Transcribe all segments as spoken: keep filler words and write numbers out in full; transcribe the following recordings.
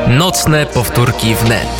Nocne powtórki wnet.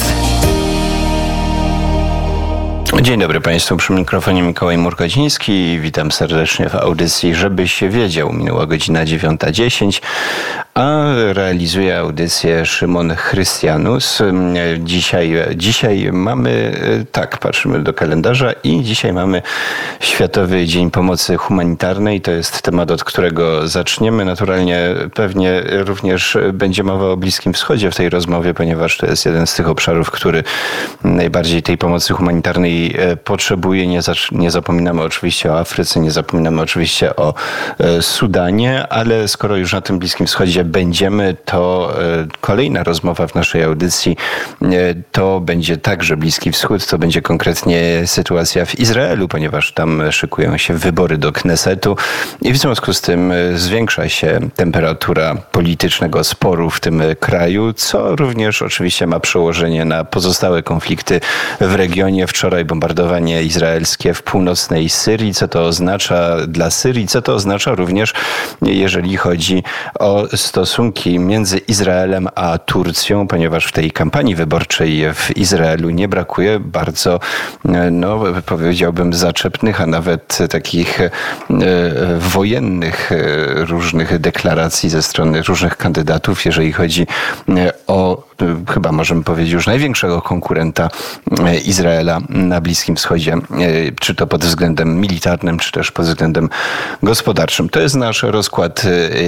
Dzień dobry Państwu, przy mikrofonie Mikołaj Murkociński. Witam serdecznie w audycji Żebyś wiedział. Minęła godzina dziewiąta dziesięć, a realizuje audycję Szymon Chrystianus. Dzisiaj, dzisiaj mamy, tak, patrzymy do kalendarza i dzisiaj mamy Światowy Dzień Pomocy Humanitarnej. To jest temat, od którego zaczniemy. Naturalnie pewnie również będzie mowa o Bliskim Wschodzie w tej rozmowie, ponieważ to jest jeden z tych obszarów, który najbardziej tej pomocy humanitarnej potrzebuje. Nie, nie zapominamy oczywiście o Afryce, nie zapominamy oczywiście o Sudanie, ale skoro już na tym Bliskim Wschodzie będziemy, to kolejna rozmowa w naszej audycji to będzie także Bliski Wschód, to będzie konkretnie sytuacja w Izraelu, ponieważ tam szykują się wybory do Knesetu i w związku z tym zwiększa się temperatura politycznego sporu w tym kraju, co również oczywiście ma przełożenie na pozostałe konflikty w regionie. Wczoraj bombardowanie izraelskie w północnej Syrii. Co to oznacza dla Syrii? Co to oznacza również, jeżeli chodzi o stosunki między Izraelem a Turcją, ponieważ w tej kampanii wyborczej w Izraelu nie brakuje bardzo, no powiedziałbym, zaczepnych, a nawet takich e, wojennych e, różnych deklaracji ze strony różnych kandydatów, jeżeli chodzi o, chyba możemy powiedzieć, już największego konkurenta Izraela na Bliskim Wschodzie, czy to pod względem militarnym, czy też pod względem gospodarczym. To jest nasz rozkład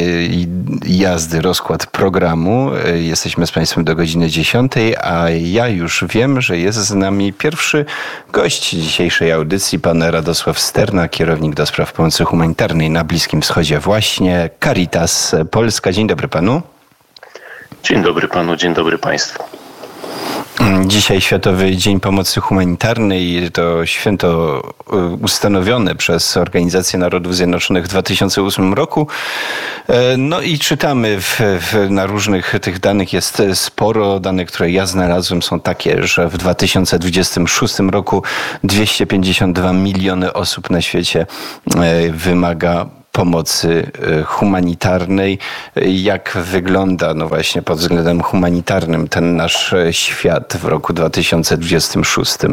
jazdy, rozkład programu. Jesteśmy z Państwem do godziny dziesiątej, a ja już wiem, że jest z nami pierwszy gość dzisiejszej audycji, pan Radosław Sterna, kierownik do spraw pomocy humanitarnej na Bliskim Wschodzie, właśnie Caritas Polska. Dzień dobry panu. Dzień dobry panu, dzień dobry państwu. Dzisiaj Światowy Dzień Pomocy Humanitarnej. To święto ustanowione przez Organizację Narodów Zjednoczonych w dwa tysiące ósmym roku. No i czytamy w, w, na różnych tych danych jest sporo. Dane, które ja znalazłem, są takie, że w dwa tysiące dwudziestym szóstym roku dwieście pięćdziesiąt dwa miliony osób na świecie wymaga pomocy humanitarnej. Jak wygląda, no właśnie pod względem humanitarnym, ten nasz świat w roku dwa tysiące dwudziestym szóstym?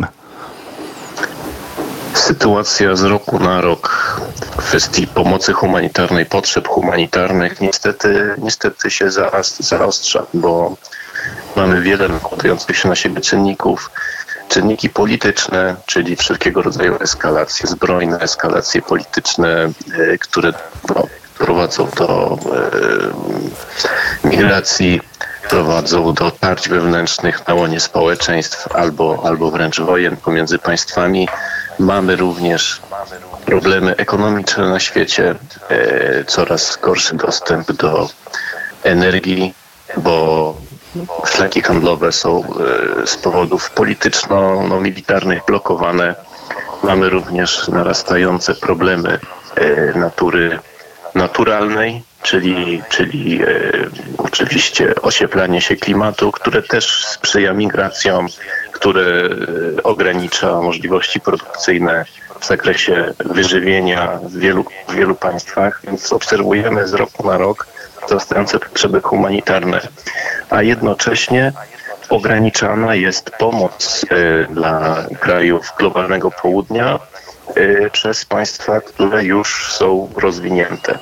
Sytuacja z roku na rok w kwestii pomocy humanitarnej, potrzeb humanitarnych niestety, niestety się zaostrza, bo mamy wiele nakładających się na siebie czynników. Czynniki polityczne, czyli wszelkiego rodzaju eskalacje zbrojne, eskalacje polityczne, które no, prowadzą do e, migracji, prowadzą do tarć wewnętrznych na łonie społeczeństw albo, albo wręcz wojen pomiędzy państwami. Mamy również problemy ekonomiczne na świecie, e, coraz gorszy dostęp do energii, bo szlaki handlowe są z powodów polityczno-militarnych blokowane. Mamy również narastające problemy natury naturalnej, czyli, czyli e, oczywiście ocieplanie się klimatu, które też sprzyja migracjom, które ogranicza możliwości produkcyjne w zakresie wyżywienia w wielu, w wielu państwach. Więc obserwujemy z roku na rok wzrastające potrzeby humanitarne, a jednocześnie ograniczana jest pomoc y, dla krajów globalnego południa y, przez państwa, które już są rozwinięte.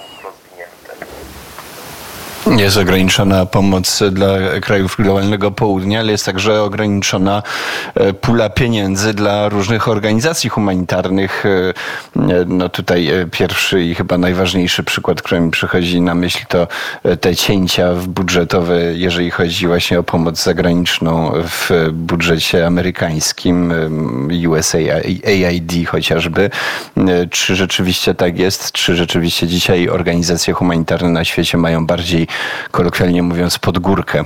Jest ograniczona pomoc dla krajów globalnego południa, ale jest także ograniczona pula pieniędzy dla różnych organizacji humanitarnych. No tutaj pierwszy i chyba najważniejszy przykład, który mi przychodzi na myśl, to te cięcia budżetowe, jeżeli chodzi właśnie o pomoc zagraniczną w budżecie amerykańskim, U S A I D chociażby. Czy rzeczywiście tak jest? Czy rzeczywiście dzisiaj organizacje humanitarne na świecie mają bardziej, kolokwialnie mówiąc, pod górkę?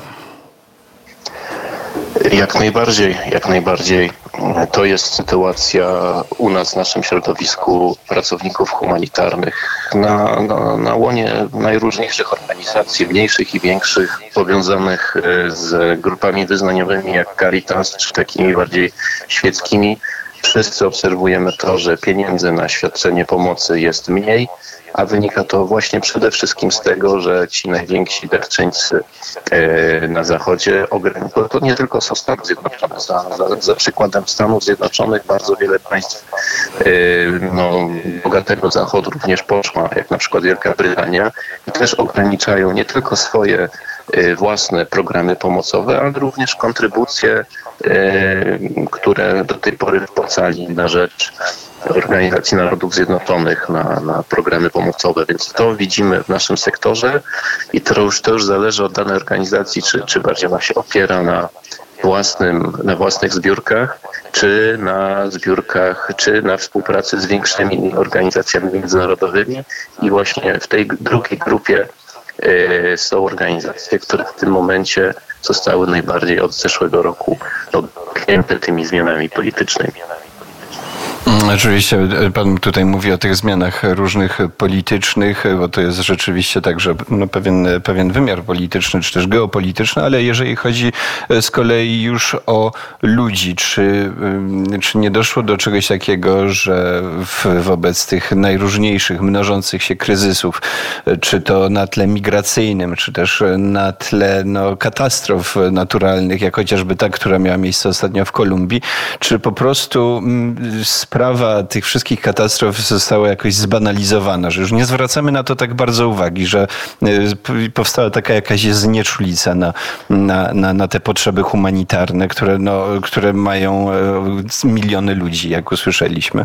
Jak najbardziej, jak najbardziej. To jest sytuacja u nas w naszym środowisku pracowników humanitarnych na, na, na łonie najróżniejszych organizacji, mniejszych i większych, powiązanych z grupami wyznaniowymi jak Caritas, czy takimi bardziej świeckimi. wszyscy obserwujemy to, że pieniędzy na świadczenie pomocy jest mniej, a wynika to właśnie przede wszystkim z tego, że ci najwięksi darczyńcy na Zachodzie ograniczają. To nie tylko są Stany Zjednoczone. Za, za, za przykładem Stanów Zjednoczonych bardzo wiele państw no, bogatego Zachodu również poszła, jak na przykład Wielka Brytania, i też ograniczają nie tylko swoje własne programy pomocowe, ale również kontrybucje, które do tej pory wpłacali na rzecz Organizacji Narodów Zjednoczonych na, na programy pomocowe, więc to widzimy w naszym sektorze i to już, to już zależy od danej organizacji, czy, czy bardziej ona się opiera na własnym, na własnych zbiórkach, czy na zbiórkach, czy na współpracy z większymi organizacjami międzynarodowymi i właśnie w tej drugiej grupie y, są organizacje, które w tym momencie zostały najbardziej od zeszłego roku dotknięte tymi zmianami politycznymi. Oczywiście pan tutaj mówi o tych zmianach różnych politycznych, bo to jest rzeczywiście także no, pewien, pewien wymiar polityczny, czy też geopolityczny, ale jeżeli chodzi z kolei już o ludzi, czy, czy nie doszło do czegoś takiego, że w, wobec tych najróżniejszych, mnożących się kryzysów, czy to na tle migracyjnym, czy też na tle no, katastrof naturalnych, jak chociażby ta, która miała miejsce ostatnio w Kolumbii, czy po prostu sprawa tych wszystkich katastrof została jakoś zbanalizowana, że już nie zwracamy na to tak bardzo uwagi, że powstała taka jakaś znieczulica na, na, na, na te potrzeby humanitarne, które, no, które mają miliony ludzi, jak usłyszeliśmy.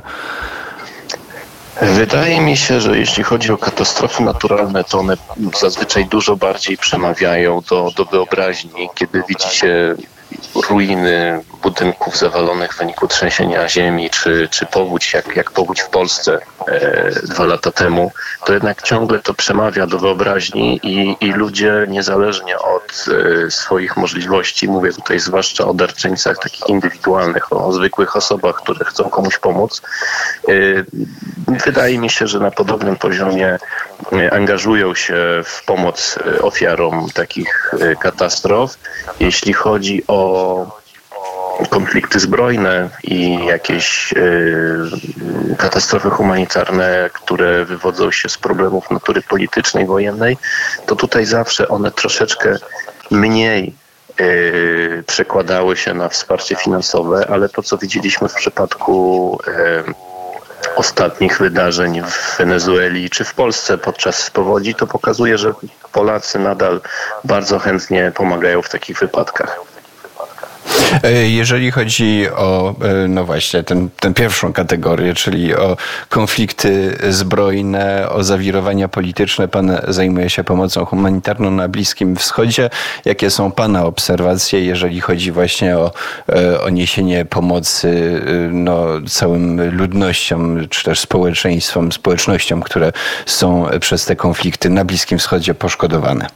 Wydaje mi się, że jeśli chodzi o katastrofy naturalne, to one zazwyczaj dużo bardziej przemawiają do, do wyobraźni, kiedy widzi się ruiny budynków zawalonych w wyniku trzęsienia ziemi, czy, czy powódź, jak, jak powódź w Polsce e, dwa lata temu, to jednak ciągle to przemawia do wyobraźni i, i ludzie niezależnie od e, swoich możliwości, mówię tutaj zwłaszcza o darczyńcach takich indywidualnych, o, o zwykłych osobach, które chcą komuś pomóc, e, wydaje mi się, że na podobnym poziomie angażują się w pomoc ofiarom takich katastrof. Jeśli chodzi o konflikty zbrojne i jakieś y, katastrofy humanitarne, które wywodzą się z problemów natury politycznej, wojennej, to tutaj zawsze one troszeczkę mniej y, przekładały się na wsparcie finansowe, ale to, co widzieliśmy w przypadku y, ostatnich wydarzeń w Wenezueli czy w Polsce podczas powodzi, to pokazuje, że Polacy nadal bardzo chętnie pomagają w takich wypadkach. Jeżeli chodzi o, no właśnie, ten, tę pierwszą kategorię, czyli o konflikty zbrojne, o zawirowania polityczne, pan zajmuje się pomocą humanitarną na Bliskim Wschodzie. Jakie są pana obserwacje, jeżeli chodzi właśnie o, o niesienie pomocy no, całym ludnościom, czy też społeczeństwom, społecznościom, które są przez te konflikty na Bliskim Wschodzie poszkodowane?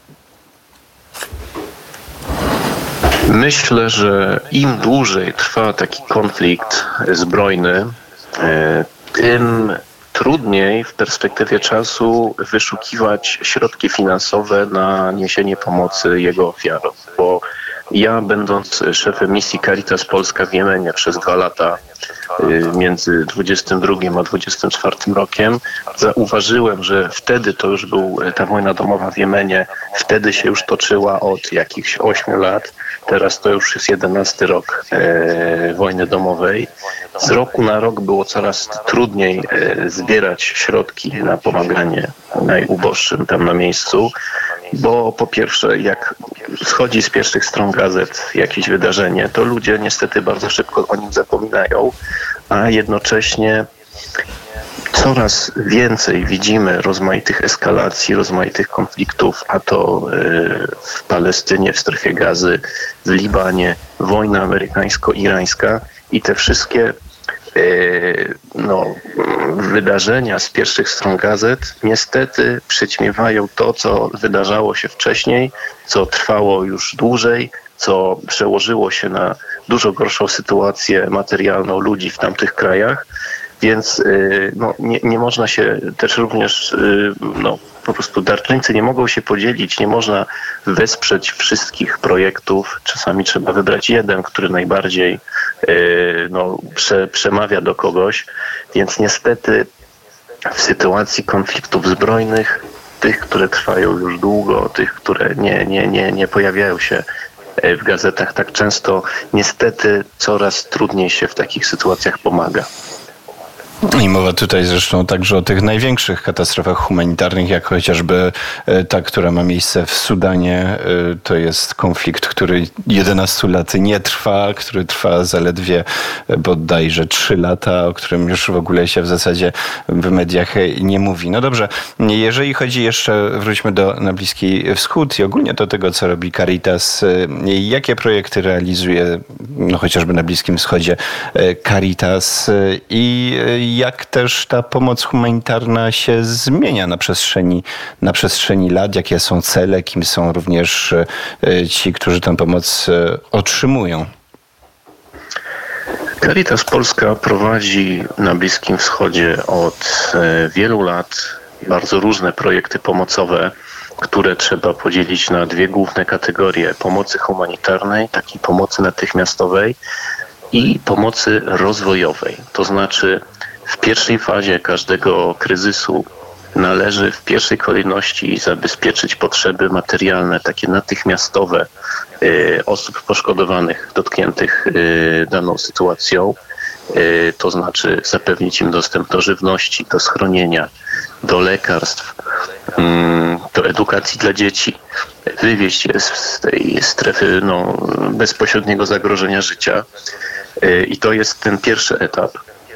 Myślę, że im dłużej trwa taki konflikt zbrojny, tym trudniej w perspektywie czasu wyszukiwać środki finansowe na niesienie pomocy jego ofiarom. Bo ja, będąc szefem misji Caritas Polska w Jemenie przez dwa lata, między dwudziestym drugim a dwudziestym czwartym rokiem, zauważyłem, że wtedy to już był ta wojna domowa w Jemenie, wtedy się już toczyła od jakichś ośmiu lat. Teraz to już jest jedenasty rok e, wojny domowej. Z roku na rok było coraz trudniej e, zbierać środki na pomaganie najuboższym tam na miejscu, bo po pierwsze, jak schodzi z pierwszych stron gazet jakieś wydarzenie, to ludzie niestety bardzo szybko o nim zapominają, a jednocześnie coraz więcej widzimy rozmaitych eskalacji, rozmaitych konfliktów, a to w Palestynie, w Strefie Gazy, w Libanie, wojna amerykańsko-irańska i te wszystkie no, wydarzenia z pierwszych stron gazet niestety przyćmiewają to, co wydarzało się wcześniej, co trwało już dłużej, co przełożyło się na dużo gorszą sytuację materialną ludzi w tamtych krajach. Więc no, nie, nie można się też również, no, po prostu darczyńcy nie mogą się podzielić, nie można wesprzeć wszystkich projektów. Czasami trzeba wybrać jeden, który najbardziej no, prze, przemawia do kogoś, więc niestety w sytuacji konfliktów zbrojnych, tych, które trwają już długo, tych, które nie, nie, nie, nie pojawiają się w gazetach tak często, niestety coraz trudniej się w takich sytuacjach pomaga. I mowa tutaj zresztą także o tych największych katastrofach humanitarnych, jak chociażby ta, która ma miejsce w Sudanie. To jest konflikt, który jedenaście lat nie trwa, który trwa zaledwie bodajże trzy lata, o którym już w ogóle się w zasadzie w mediach nie mówi. No dobrze, jeżeli chodzi jeszcze, wróćmy do, na Bliski Wschód i ogólnie do tego, co robi Caritas, jakie projekty realizuje, no chociażby na Bliskim Wschodzie, Caritas i jak też ta pomoc humanitarna się zmienia na przestrzeni, na przestrzeni lat, jakie są cele, kim są również ci, którzy tę pomoc otrzymują. Caritas Polska prowadzi na Bliskim Wschodzie od wielu lat bardzo różne projekty pomocowe, które trzeba podzielić na dwie główne kategorie: pomocy humanitarnej, takiej pomocy natychmiastowej, i pomocy rozwojowej. To znaczy w pierwszej fazie każdego kryzysu należy w pierwszej kolejności zabezpieczyć potrzeby materialne, takie natychmiastowe y, osób poszkodowanych, dotkniętych y, daną sytuacją. Y, to znaczy zapewnić im dostęp do żywności, do schronienia, do lekarstw, y, do edukacji dla dzieci, wywieźć je z tej strefy no, bezpośredniego zagrożenia życia. Y, I to jest ten pierwszy etap.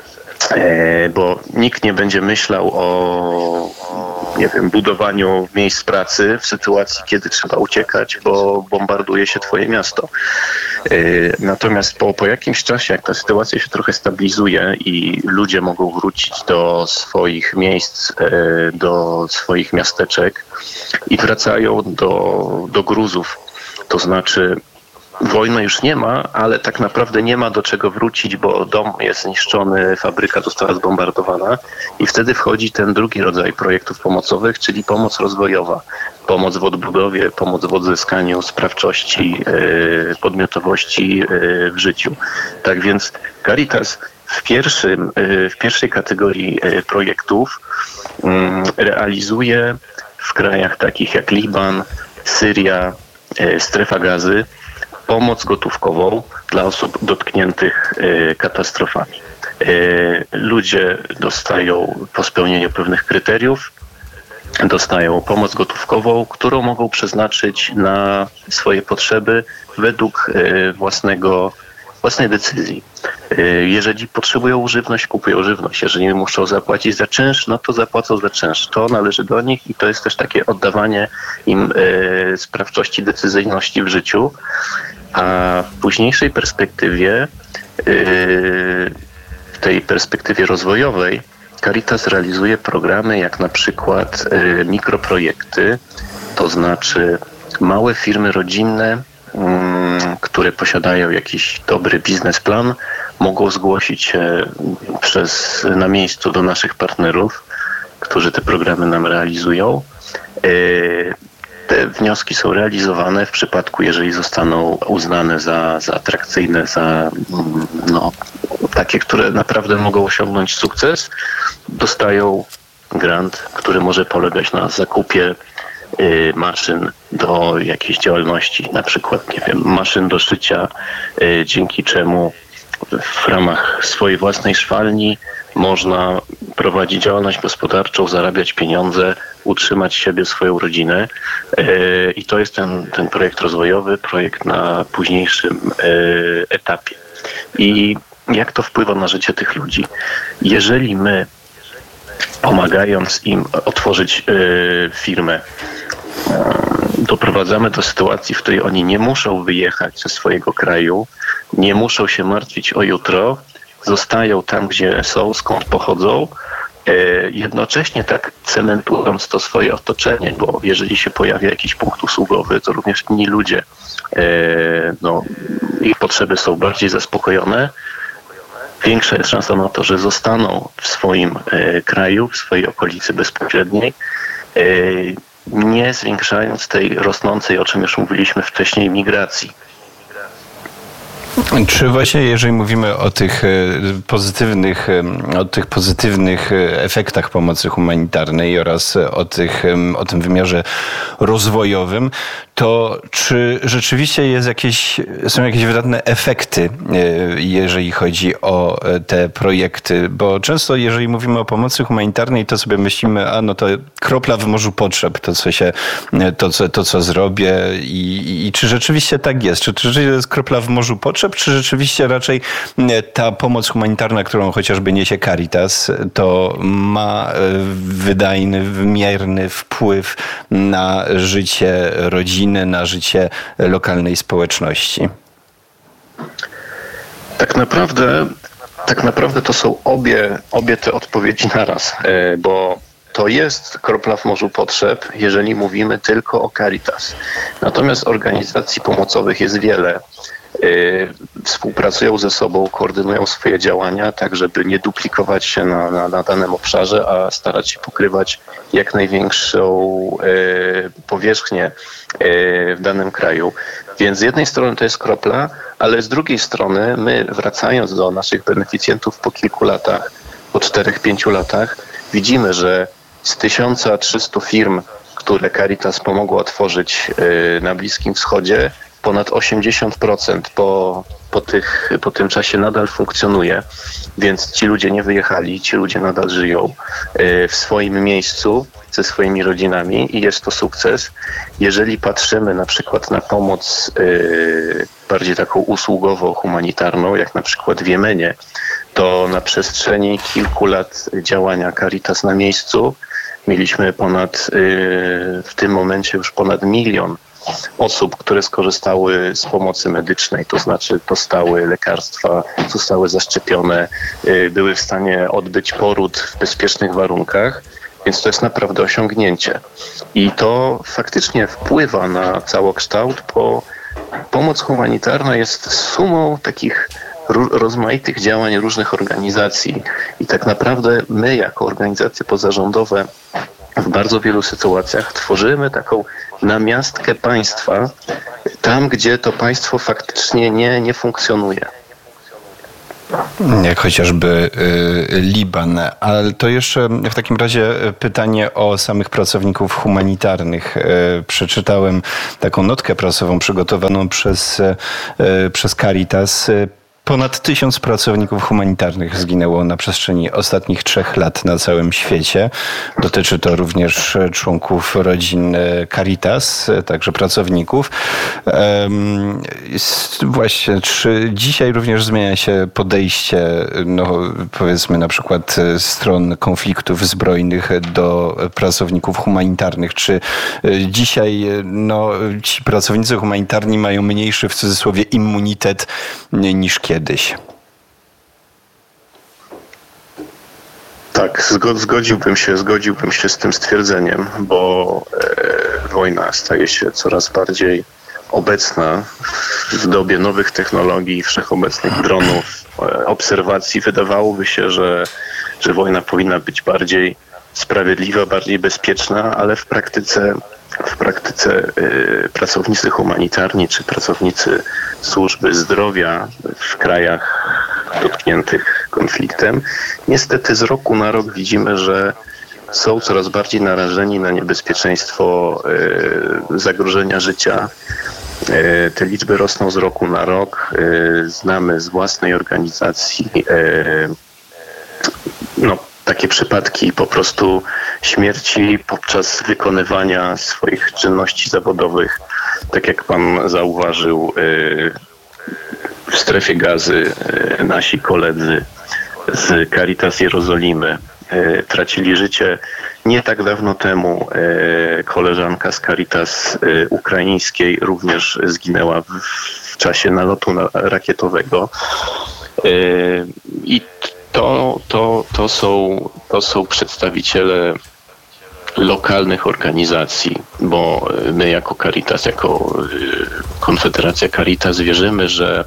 Bo nikt nie będzie myślał o, nie wiem, budowaniu miejsc pracy w sytuacji, kiedy trzeba uciekać, bo bombarduje się twoje miasto. Natomiast po, po jakimś czasie, jak ta sytuacja się trochę stabilizuje i ludzie mogą wrócić do swoich miejsc, do swoich miasteczek i wracają do, do gruzów, to znaczy wojny już nie ma, ale tak naprawdę nie ma do czego wrócić, bo dom jest zniszczony, fabryka została zbombardowana i wtedy wchodzi ten drugi rodzaj projektów pomocowych, czyli pomoc rozwojowa. Pomoc w odbudowie, pomoc w odzyskaniu sprawczości, podmiotowości w życiu. Tak więc Caritas w, pierwszym, w pierwszej kategorii projektów realizuje w krajach takich jak Liban, Syria, Strefa Gazy pomoc gotówkową dla osób dotkniętych katastrofami. Ludzie dostają po spełnieniu pewnych kryteriów, dostają pomoc gotówkową, którą mogą przeznaczyć na swoje potrzeby według własnego, własnej decyzji. Jeżeli potrzebują żywność, kupują żywność. Jeżeli muszą zapłacić za czynsz, no to zapłacą za czynsz. To należy do nich i to jest też takie oddawanie im sprawczości, decyzyjności w życiu. A w późniejszej perspektywie, w tej perspektywie rozwojowej, Caritas realizuje programy jak na przykład mikroprojekty, to znaczy małe firmy rodzinne, które posiadają jakiś dobry biznesplan, mogą zgłosić się przez, na miejscu do naszych partnerów, którzy te programy nam realizują. Te wnioski są realizowane w przypadku, jeżeli zostaną uznane za, za atrakcyjne, za no, takie, które naprawdę mogą osiągnąć sukces, dostają grant, który może polegać na zakupie y, maszyn do jakiejś działalności, na przykład, nie wiem, maszyn do szycia, y, dzięki czemu w ramach swojej własnej szwalni można prowadzić działalność gospodarczą, zarabiać pieniądze, utrzymać siebie, swoją rodzinę. I to jest ten, ten projekt rozwojowy, projekt na późniejszym etapie. I jak to wpływa na życie tych ludzi? Jeżeli my, pomagając im otworzyć firmę, doprowadzamy do sytuacji, w której oni nie muszą wyjechać ze swojego kraju, nie muszą się martwić o jutro, zostają tam, gdzie są, skąd pochodzą, jednocześnie tak cementując to swoje otoczenie, bo jeżeli się pojawia jakiś punkt usługowy, to również inni ludzie, no, ich potrzeby są bardziej zaspokojone, większa jest szansa na to, że zostaną w swoim kraju, w swojej okolicy bezpośredniej, nie zwiększając tej rosnącej, o czym już mówiliśmy wcześniej, migracji. Czy właśnie jeżeli mówimy o tych pozytywnych, o tych pozytywnych efektach pomocy humanitarnej oraz o, tych, o tym wymiarze rozwojowym, to czy rzeczywiście jest jakieś, są jakieś wydatne efekty, jeżeli chodzi o te projekty? Bo często jeżeli mówimy o pomocy humanitarnej, to sobie myślimy, a no to kropla w morzu potrzeb, to co się, to co, to, co zrobię i, i czy rzeczywiście tak jest? Czy, czy rzeczywiście jest kropla w morzu potrzeb, czy rzeczywiście raczej ta pomoc humanitarna, którą chociażby niesie Caritas, to ma wydajny, wymierny wpływ na życie rodziny, na życie lokalnej społeczności? Tak naprawdę, tak naprawdę to są obie, obie te odpowiedzi naraz, bo to jest kropla w morzu potrzeb, jeżeli mówimy tylko o Caritas. Natomiast organizacji pomocowych jest wiele. Współpracują ze sobą, koordynują swoje działania, tak żeby nie duplikować się na, na, na danym obszarze, a starać się pokrywać jak największą powierzchnię w danym kraju. Więc z jednej strony to jest kropla, ale z drugiej strony my, wracając do naszych beneficjentów po kilku latach, po czterech, pięciu latach, widzimy, że z tysiąc trzysta firm, które Caritas pomogło otworzyć na Bliskim Wschodzie, ponad osiemdziesiąt procent po, po, tych, po tym czasie nadal funkcjonuje, więc ci ludzie nie wyjechali, ci ludzie nadal żyją w swoim miejscu ze swoimi rodzinami i jest to sukces. Jeżeli patrzymy na przykład na pomoc bardziej taką usługową, humanitarną, jak na przykład w Jemenie, to na przestrzeni kilku lat działania Caritas na miejscu mieliśmy ponad, w tym momencie już ponad milion osób, które skorzystały z pomocy medycznej, to znaczy dostały lekarstwa, zostały zaszczepione, były w stanie odbyć poród w bezpiecznych warunkach, więc to jest naprawdę osiągnięcie. I to faktycznie wpływa na całokształt, bo pomoc humanitarna jest sumą takich rozmaitych działań różnych organizacji i tak naprawdę my jako organizacje pozarządowe w bardzo wielu sytuacjach tworzymy taką namiastkę państwa tam, gdzie to państwo faktycznie nie, nie funkcjonuje. Jak chociażby y, Liban. Ale to jeszcze w takim razie pytanie o samych pracowników humanitarnych. Y, przeczytałem taką notkę prasową przygotowaną przez, y, przez Caritas. Ponad tysiąc pracowników humanitarnych zginęło na przestrzeni ostatnich trzech lat na całym świecie. Dotyczy to również członków rodzin Caritas, także pracowników. Właśnie, czy dzisiaj również zmienia się podejście, no, powiedzmy na przykład stron konfliktów zbrojnych do pracowników humanitarnych? Czy dzisiaj no, ci pracownicy humanitarni mają mniejszy w cudzysłowie immunitet niż kiedyś? Kiedyś. Tak, zgodziłbym się, zgodziłbym się z tym stwierdzeniem, bo e, wojna staje się coraz bardziej obecna w dobie nowych technologii, wszechobecnych dronów, e, obserwacji. Wydawałoby się, że, że wojna powinna być bardziej sprawiedliwa, bardziej bezpieczna, ale w praktyce w praktyce y, pracownicy humanitarni czy pracownicy służby zdrowia w krajach dotkniętych konfliktem, niestety z roku na rok widzimy, że są coraz bardziej narażeni na niebezpieczeństwo y, zagrożenia życia. Y, te liczby rosną z roku na rok. Y, znamy z własnej organizacji y, no, takie przypadki po prostu śmierci podczas wykonywania swoich czynności zawodowych. Tak jak pan zauważył, w strefie Gazy nasi koledzy z Caritas Jerozolimy tracili życie. Nie tak dawno temu koleżanka z Caritas ukraińskiej również zginęła w czasie nalotu rakietowego. I To, to, to, są, to są przedstawiciele lokalnych organizacji, bo my jako Caritas, jako Konfederacja Caritas wierzymy, że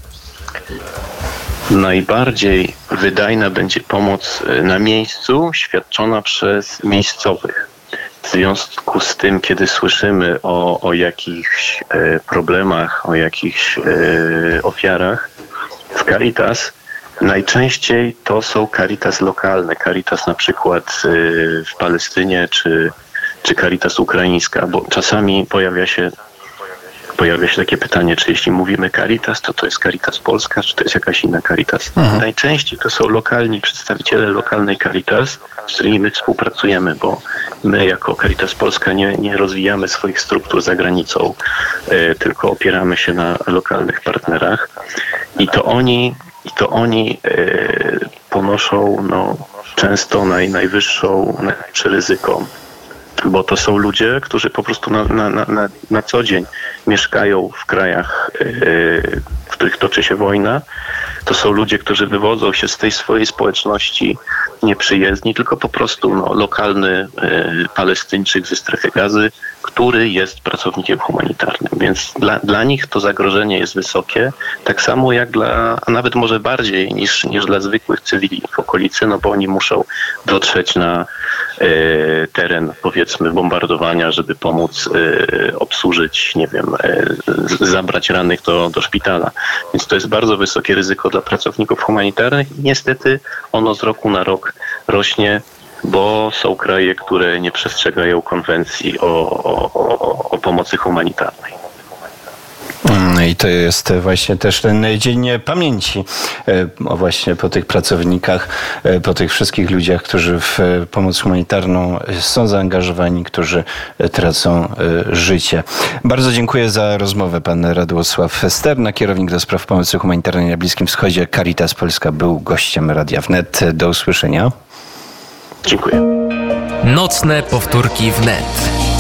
najbardziej wydajna będzie pomoc na miejscu świadczona przez miejscowych. W związku z tym, kiedy słyszymy o, o jakichś problemach, o jakichś ofiarach, Caritas najczęściej to są Caritas lokalne, Caritas na przykład w Palestynie czy, czy Caritas ukraińska, bo czasami pojawia się Pojawia się takie pytanie, czy jeśli mówimy Caritas, to to jest Caritas Polska, czy to jest jakaś inna Caritas? Mhm. Najczęściej to są lokalni przedstawiciele lokalnej Caritas, z którymi my współpracujemy, bo my jako Caritas Polska nie, nie rozwijamy swoich struktur za granicą, e, tylko opieramy się na lokalnych partnerach i to oni, i to oni e, ponoszą no, często naj, najwyższą, najwyższe ryzyko. Bo to są ludzie, którzy po prostu na, na, na, na co dzień mieszkają w krajach, yy, w których toczy się wojna. To są ludzie, którzy wywodzą się z tej swojej społeczności nieprzyjezdni, tylko po prostu no, lokalny yy, Palestyńczyk ze strefy Gazy, który jest pracownikiem humanitarnym. Więc dla, dla nich to zagrożenie jest wysokie, tak samo jak dla, a nawet może bardziej niż, niż dla zwykłych cywili w okolicy, no bo oni muszą dotrzeć na y, teren, powiedzmy, bombardowania, żeby pomóc y, obsłużyć, nie wiem, y, zabrać rannych do, do szpitala. Więc to jest bardzo wysokie ryzyko dla pracowników humanitarnych i niestety ono z roku na rok rośnie, bo są kraje, które nie przestrzegają konwencji o, o, o, o pomocy humanitarnej. I to jest właśnie też ten Dzień Pamięci o właśnie po tych pracownikach, po tych wszystkich ludziach, którzy w pomoc humanitarną są zaangażowani, którzy tracą życie. Bardzo dziękuję za rozmowę. Pan Radosław Sterna, kierownik do spraw pomocy humanitarnej na Bliskim Wschodzie. Caritas Polska był gościem Radia Wnet. Do usłyszenia. Dziękuję. Nocne powtórki wnet.